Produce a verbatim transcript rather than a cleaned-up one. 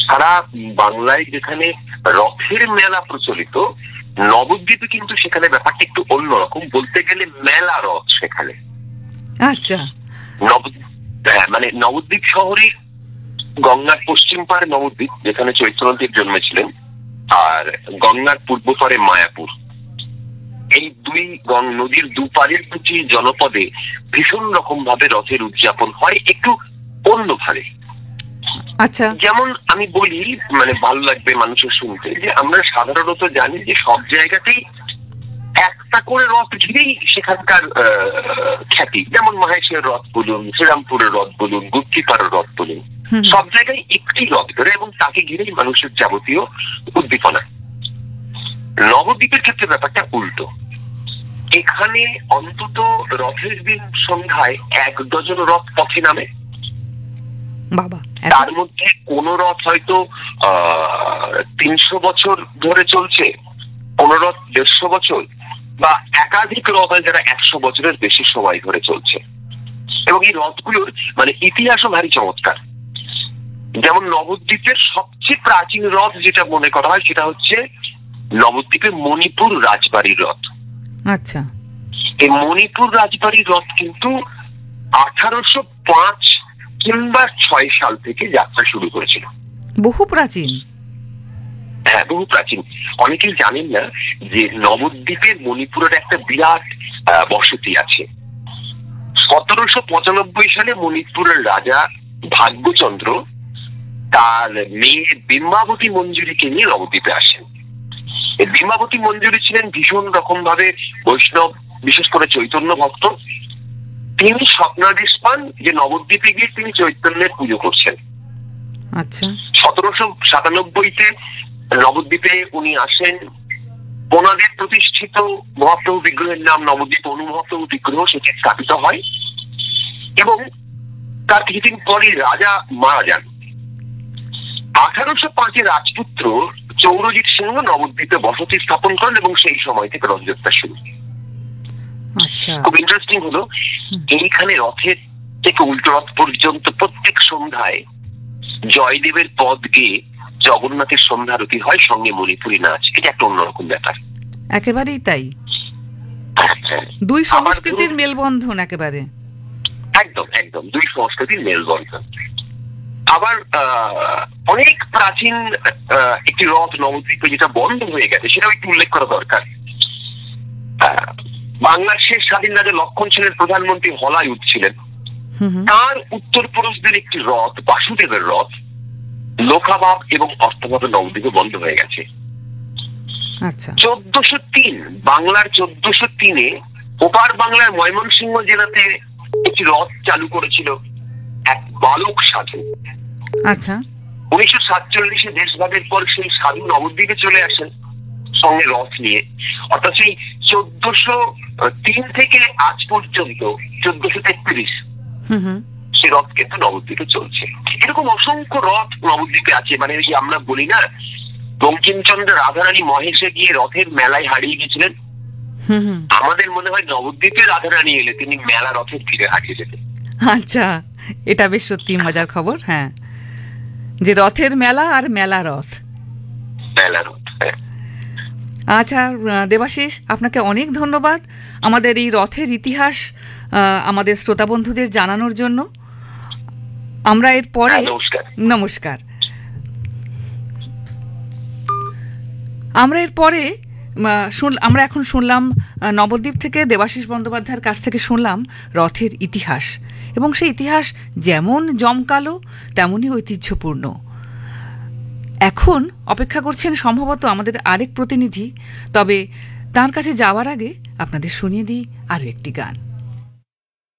সারা বাংলায় যেখানে রথের মেলা প্রচলিত, নবদ্বীপে কিন্তু সেখানে ব্যাপারটা একটু অন্যরকম, বলতে গেলে মেলা রথ সেখানে। আচ্ছা, হ্যাঁ, মানে নবদ্বীপ শহরে গঙ্গার পশ্চিম পারে নবদ্বীপ, যেখানে চৈত্রনদীর জন্মেছিলেন, আর গঙ্গার পূর্ব পারে মায়াপুর। এই দুই নদীর দুপারের দুটি জনপদে ভীষণ রকম ভাবে রথের উদযাপন হয়, একটু অন্যভাবে। আচ্ছা, যেমন আমি বলি, মানে ভালো লাগবে মানুষের শুনতে, যে আমরা সাধারণত জানি যে সব জায়গাতেই একটা করে রথ ঘিরেই সেখানকার খ্যাতি। যেমন মহেশের রথ বলুন, শ্রীরামপুরের রথ বলুন, গুপ্তিপাড়ার রথ বলুন, সব জায়গায় একটি রথ ধরে এবং তাকে ঘিরেই মানুষের যাবতীয় উদ্দীপনা। নবদ্বীপের ক্ষেত্রে ব্যাপারটা উল্টো। এখানে অন্তত রথের দিন সন্ধ্যায় এক ডজন রথ পথে নামে। বাবা, তার মধ্যে কোন রথ হয়তো আহ তিনশো বছর ধরে চলছে, কোন রথ দেড়শো বছর, বা একাধিক রথ হয় যারা একশো বছরের বেশি সময় ধরে চলছে। এবং এই রথগুলোর মানে ইতিহাসও ভারী চমৎকার। যেমন নবদ্বীপের সবচেয়ে প্রাচীন রথ যেটা মনে করা হয় সেটা হচ্ছে নবদ্বীপের মণিপুর রাজবাড়ির রথ। আচ্ছা, এই মণিপুর রাজবাড়ির রথ কিন্তু আঠারোশো পাঁচ কিংবা ছয় সাল থেকে যাত্রা শুরু করেছিল। বহু প্রাচীন। হ্যাঁ, বহু প্রাচীন। অনেকেই জানেন না যে নবদ্বীপের মণিপুরের একটা বিরাট বসতি আছে। সতেরোশো পঁচানব্বই সালে মণিপুরের রাজা ভাগ্যচন্দ্র তার মেয়ে বিম্বাবতী মঞ্জুরিকে নিয়ে নবদ্বীপে আসেন। এই বিম্বাবতী মঞ্জুরি ছিলেন ভীষণ রকম ভাবে বৈষ্ণব, বিশেষ করে চৈতন্য ভক্ত। তিনি স্বপ্নাদেশ পান যে নবদ্বীপে গিয়ে তিনি চৈতন্যের পুজো করছেন। আচ্ছা, সতেরোশো সাতানব্বইতে নবদ্বীপে উনি আসেন। ওনাদের প্রতিষ্ঠিত মহাপ্রভু বিগ্রহের নাম নবদ্বীপ অনুমহাপ্রভু বিগ্রহ, সেটি স্থাপিত হয় এবং তার কিছুদিন পরে রাজা মারা যান। আঠারোশো পাঁচে রাজপুত্র চৌরজিৎ সিংহ নবদ্বীপে বসতি স্থাপন করেন এবং সেই সময় থেকে রথযাত্রা শুরু। খুব ইন্টারেস্টিং হলো, এইখানে রথের থেকে উল্টো রথ পর্যন্ত প্রত্যেক সন্ধ্যায় জয়দেবের পদ গেয়ে জগন্নাথের সন্ধ্যারতি হয়, সঙ্গে মণিপুরী নাচ। এটা একটা অন্যরকম ব্যাপার। একেবারেই তাই, দুই সংস্কৃতির মেলবন্ধন। একেবারে একদম একদম দুই সংস্কৃতির মেলবন্ধন। আবার অনেক প্রাচীন একটি রথ নবদ্বীপে যেটা বন্ধ হয়ে গেছে সেটাও একটু উল্লেখ করা দরকার। বাংলাদেশের স্বাধীন রাজা লক্ষণ সেনের প্রধানমন্ত্রী হলায়ুধ ছিলেন। তার উত্তরপুরুষদের একটি রথ, বাসুদেবের রথ, লোকাভাব এবং অর্থভাবে নবদ্বীপে বন্ধ হয়ে গেছে। চোদ্দশো তিন বাংলার চোদ্দশো তিনে ওপার বাংলার ময়মনসিংহ জেলাতে একটি রথ চালু করেছিল এক বালক সাধু। আচ্ছা, উনিশশো সাতচল্লিশে দেশভাগের পর সেই সাধু নবদ্বীপে চলে আসেন সঙ্গে রথ নিয়ে। অর্থাৎ সেই চোদ্দশো তিন থেকে আজ পর্যন্ত চোদ্দশো তেত্রিশ সে রথ কিন্তু নবদ্বীপে চলছে। এরকম অসংখ্য রথ নবদ্বীপে আছে। মানে ওই আমরা বলি না, বঙ্কিমচন্দ্র রাধারানী মহেশে গিয়ে রথের মেলায় হারিয়ে গেছিলেন, আমাদের মনে হয় নবদ্বীপে রাধারানী এলে তিনি মেলা রথের ভিড়ে হারিয়ে যেতেন। আচ্ছা, এটা বেশ সত্যি মজার খবর। হ্যাঁ, যে রথের মেলা আর মেলা রথ, মেলা রথ। আচ্ছা দেবাশিস, আপনাকে অনেক ধন্যবাদ আমাদের এই রথের ইতিহাস আমাদের শ্রোতা বন্ধুদের জানানোর জন্য। আমরা এর পরে নমস্কার আমরা এর পরে আমরা এখন শুনলাম নবদ্বীপ থেকে দেবাশিস বন্দ্যোপাধ্যায়ের কাছ থেকে শুনলাম রথের ইতিহাস, এবং সেই ইতিহাস যেমন জমকালো তেমনই ঐতিহ্যপূর্ণ। এখন অপেক্ষা করছেন সম্ভবত আমাদের আরেক প্রতিনিধি, তবে তার কাছে যাওয়ার আগে আপনাদের শুনিয়ে দিই আরও একটি গান।